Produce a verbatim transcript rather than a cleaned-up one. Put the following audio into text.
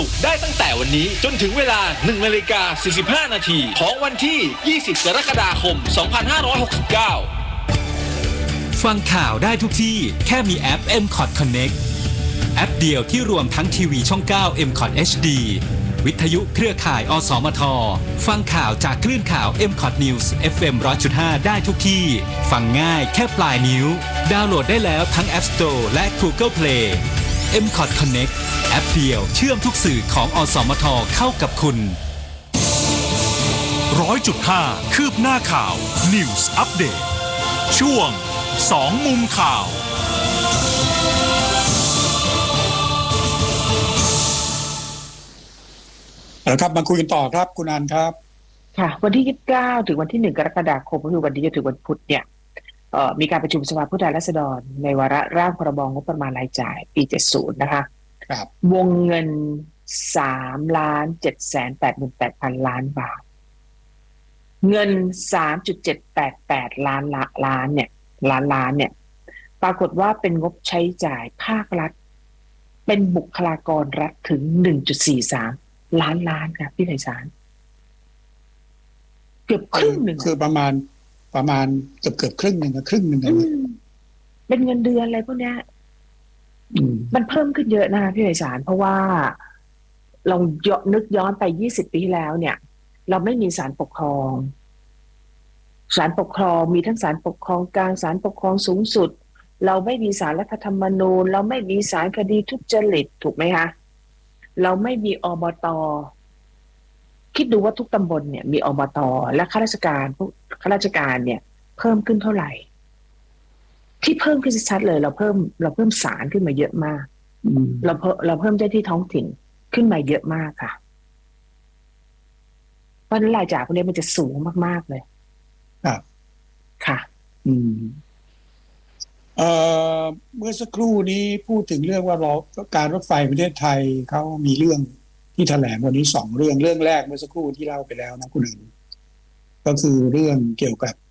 ได้ตั้งแต่วันนี้จนถึงเวลา หนึ่งนาฬิกาสี่สิบห้า นาทีของวันที่ ยี่สิบ กรกฎาคม สองพันห้าร้อยหกสิบเก้าฟังข่าวได้ทุกที่แค่มีแอป เอ็ม คอท Connect แอปเดียวที่รวมทั้งทีวีช่อง เก้า เอ็ม คอท เอช ดี วิทยุเครือข่าย อสมท ฟังข่าวจากคลื่นข่าว เอ็ม คอท News เอฟ เอ็ม หนึ่งร้อยจุดห้า ได้ทุกที่ ฟังง่ายแค่ปลายนิ้ว ดาวน์โหลดได้แล้วทั้ง App Store และ Google Play เอ็ม คอท Connect แอปเดียวเชื่อมทุกสื่อของอสมทเข้ากับคุณร้อยจุดห้า คืบหน้าข่าว News Update ช่วงสองมุมข่าวแล้วครับมาคุยกันต่อครับคุณอันครับค่ะวันที่ยี่สิบเก้าถึงวันที่หนึ่งกรกฎาคมก็คือวันนี้จนถึงวันพุธเนี่ยเอ่อมีการประชุมสภาผู้แทนราษฎรในวาระร่างพรบงบประมาณรายจ่ายปีเจ็ดสิบนะคะครับวงเงิน สามล้านเจ็ดแสนแปดหมื่นแปดพัน ล้านบาทเงิน สามจุดเจ็ดแปดแปด ล้านละล้านเนี่ยล้านล้านเนี่ยปรากฏว่าเป็นงบใช้จ่ายภาครัฐเป็นบุคลากรรัฐถึง หนึ่งจุดสี่สาม ล้านล้านค่ะพี่ไพศาลเกือบครึ่งหนึ่งคือประมาณประมาณเกือบเกือบครึ่งหนึ่งครึ่งหนึ่งเลยเป็นเงินเดือนอะไรพวกเนี้ยมันเพิ่มขึ้นเยอะนะคะพี่ไพศาลเพราะว่าเราย้อนนึกย้อนไปยี่สิบปีที่แล้วเนี่ยเราไม่มีศาลปกครองศาลปกครองมีทั้งศาลปกครองกลางศาลปกครองสูงสุดเราไม่มีศาลรัฐธรรมนูญเราไม่มีศาลคดีทุจริตถูกไหมคะเราไม่มีอบต.คิดดูว่าทุกตำบลเนี่ยมีอบต.และข้าราชการพวกข้าราชการเนี่ยเพิ่มขึ้นเท่าไหร่ที่เพิ่มขึ้นชัดเลยเราเพิ่มเราเพิ่มศาลขึ้นมาเยอะมากเราเพิ่มเราเพิ่มเจ้าที่ท้องถิ่นขึ้นมาเยอะมากค่ะเพราะนั้นรายจ่ายพวกนี้มันจะสูงมากๆเลยครับค่ะอืมเอ่อเมื่อสักครู่นี้พูดถึงเรื่องว่ารอการรถไฟประเทศไทยเขามีเรื่องที่แถลงวันนี้สองเรื่องเรื่องแรกเมื่อสักครู่ที่เล่าไปแล้วนะคุณหนึ่งก็คือเรื่องเกี่ยวกับ